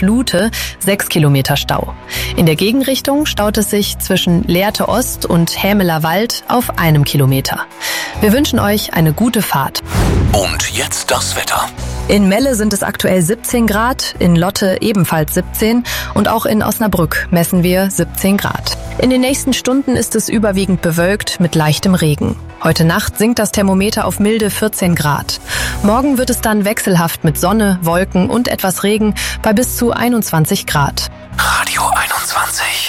Flute 6 Kilometer Stau. In der Gegenrichtung staut es sich zwischen Lehrte Ost und Hämeler Wald auf 1 Kilometer. Wir wünschen euch eine gute Fahrt. Und jetzt das Wetter. In Melle sind es aktuell 17 Grad, in Lotte ebenfalls 17 und auch in Osnabrück messen wir 17 Grad. In den nächsten Stunden ist es überwiegend bewölkt mit leichtem Regen. Heute Nacht sinkt das Thermometer auf milde 14 Grad. Morgen wird es dann wechselhaft mit Sonne, Wolken und etwas Regen bei bis zu 21 Grad. Radio 21.